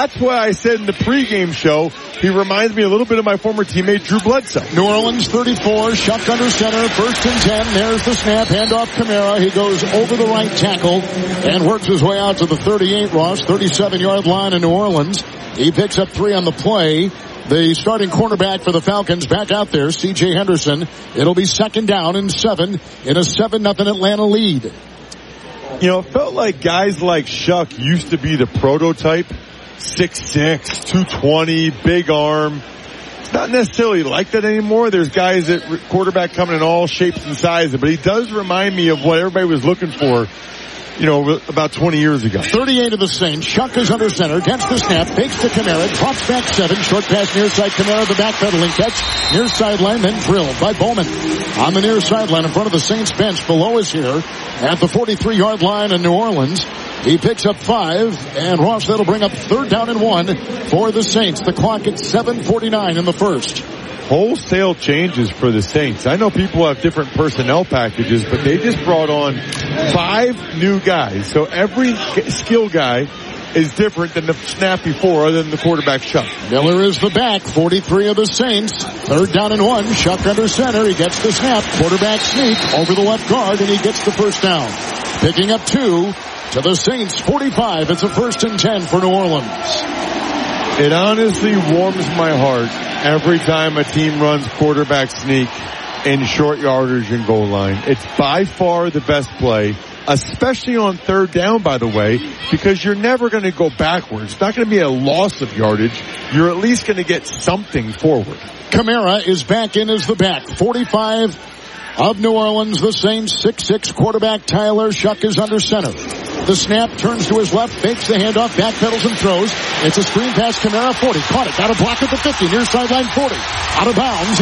that's why I said in the pregame show, he reminds me a little bit of my former teammate, Drew Bledsoe. New Orleans 34, Shuck under center, 1st and 10. There's the snap, handoff Kamara. He goes over the right tackle and works his way out to the 38, Ross, 37-yard line in New Orleans. He picks up 3 on the play. The starting cornerback for the Falcons back out there, C.J. Henderson. It'll be 2nd down and 7 in a 7-0 Atlanta lead. You know, it felt like guys like Shuck used to be the prototype. 6'6", 220, big arm. It's not necessarily like that anymore. There's guys at quarterback coming in all shapes and sizes, but he does remind me of what everybody was looking for, you know, about 20 years ago. 38 of the Saints. Shuck is under center. Gets the snap. Fakes to Kamara. Drops back 7. Short pass near side. Kamara the backpedaling catch. Near sideline. Then drilled by Bowman. On the near sideline in front of the Saints bench. Below us here at the 43-yard line in New Orleans. He picks up 5. And Ross, that'll bring up 3rd down and 1 for the Saints. The clock at 7:49 in the first. Wholesale changes for the Saints. I know people have different personnel packages, but they just brought on 5 new guys. So every skill guy is different than the snap before, other than the quarterback Shuck. Miller is the back, 43 of the Saints. 3rd down and 1. Shuck under center. He gets the snap. Quarterback sneak over the left guard, and he gets the 1st down. Picking up 2 to the Saints, 45. It's a 1st and 10 for New Orleans. It honestly warms my heart every time a team runs quarterback sneak in short yardage and goal line. It's by far the best play, especially on 3rd down, by the way, because you're never going to go backwards. It's not going to be a loss of yardage. You're at least going to get something forward. Kamara is back in as the back. 45 of New Orleans, the Saints. 6'6" quarterback Tyler Shuck is under center. The snap, turns to his left, fakes the handoff, backpedals and throws. It's a screen pass, Kamara, 40. Caught it, got a block at the 50, near sideline 40. Out of bounds,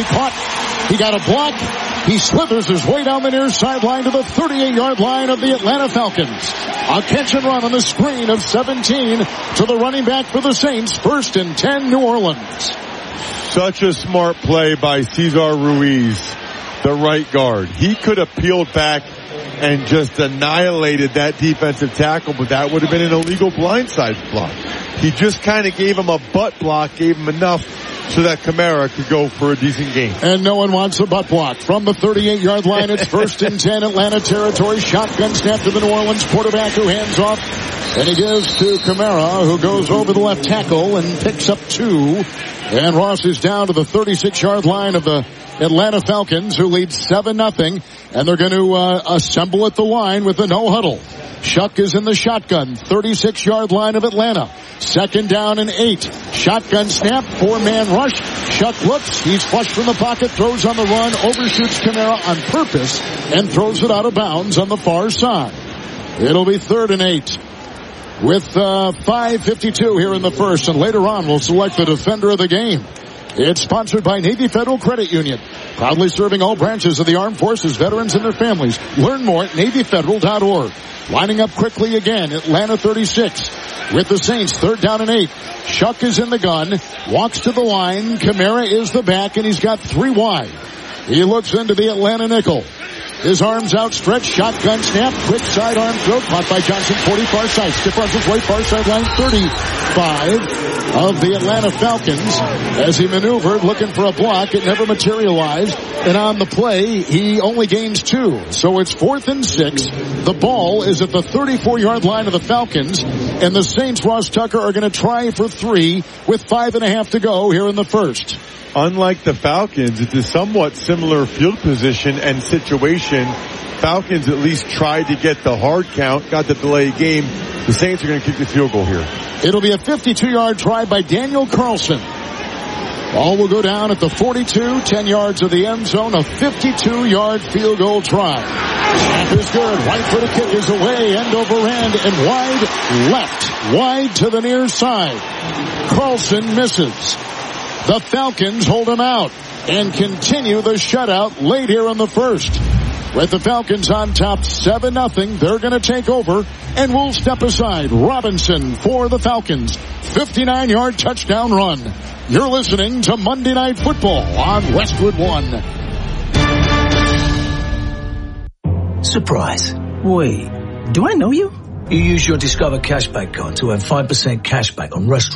he got a block. He slithers his way down the near sideline to the 38-yard line of the Atlanta Falcons. A catch and run on the screen of 17 to the running back for the Saints. 1st and 10, New Orleans. Such a smart play by Cesar Ruiz, the right guard. He could have peeled back and just annihilated that defensive tackle, but that would have been an illegal blindside block. He just kind of gave him a butt block, gave him enough so that Kamara could go for a decent game. And no one wants a butt block. From the 38-yard line, it's 1st and 10, Atlanta territory. Shotgun snap to the New Orleans quarterback who hands off. And he gives to Kamara, who goes over the left tackle and picks up 2. And Ross is down to the 36-yard line of the Atlanta Falcons, who lead 7-0. And they're going to assemble at the line with the no huddle. Shuck is in the shotgun, 36-yard line of Atlanta. 2nd down and 8. Shotgun snap, 4-man rush. Shuck looks, he's flushed from the pocket, throws on the run, overshoots Kamara on purpose, and throws it out of bounds on the far side. It'll be 3rd and 8. With 5:52 here in the first, and later on we'll select the defender of the game. It's sponsored by Navy Federal Credit Union, proudly serving all branches of the armed forces, veterans, and their families. Learn more at NavyFederal.org. Lining up quickly again, Atlanta 36 with the Saints, 3rd down and 8. Shuck is in the gun, walks to the line. Kamara is the back, and he's got 3 wide. He looks into the Atlanta nickel. His arms outstretched, shotgun snap, quick sidearm throw, caught by Johnson, 40 far side. Stiff arms his way, far sideline, 35 of the Atlanta Falcons. As he maneuvered, looking for a block, it never materialized. And on the play, he only gains 2. So it's 4th and 6. The ball is at the 34-yard line of the Falcons. And the Saints, Ross Tucker, are going to try for 3 with 5.5 to go here in the first. Unlike the Falcons, it's a somewhat similar field position and situation. Falcons at least tried to get the hard count, got the delayed game. The Saints are going to kick the field goal here. It'll be a 52-yard try by Daniel Carlson. Ball will go down at the 42, 10 yards of the end zone, a 52-yard field goal try. Snap is good. Right-footed kick is away, end over end, and wide left. Wide to the near side. Carlson misses. The Falcons hold him out and continue the shutout late here in the first. With the Falcons on top 7-0, they're going to take over and will step aside. Robinson for the Falcons. 59-yard touchdown run. You're listening to Monday Night Football on Westwood One. Surprise. Wait, do I know you? You use your Discover Cashback card to earn 5% cashback on restaurants.